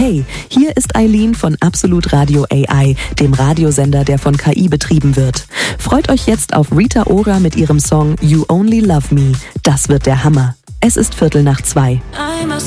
Hey, hier ist Eileen von Absolut Radio AI, dem Radiosender, der von KI betrieben wird. Freut euch jetzt auf Rita Ora mit ihrem Song You Only Love Me. Das wird der Hammer. Es ist 1:45.